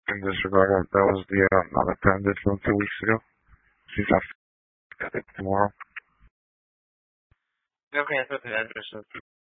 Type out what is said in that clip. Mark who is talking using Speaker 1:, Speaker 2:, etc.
Speaker 1: can disregard that. That was the unattended from 2 weeks ago. She's have to get it tomorrow.
Speaker 2: Okay, I put the address.